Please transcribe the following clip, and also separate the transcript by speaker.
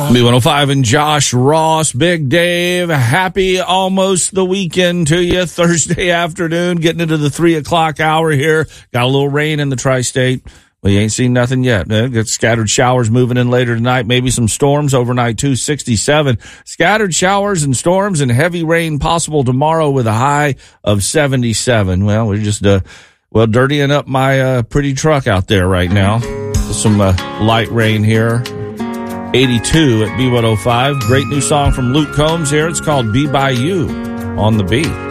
Speaker 1: B105 and Josh Ross, Big Dave, happy almost the weekend to you. Thursday afternoon, getting into the 3 o'clock hour here. Got a little rain in the tri-state. Well, you ain't seen nothing yet. Got scattered showers moving in later tonight. Maybe some storms overnight too. 67. Scattered showers and storms and heavy rain possible tomorrow with a high of 77. Well, we're just dirtying up my pretty truck out there right now. Some light rain here. 82 at B105. Great new song from Luke Combs here. It's called Be By You on the Beat.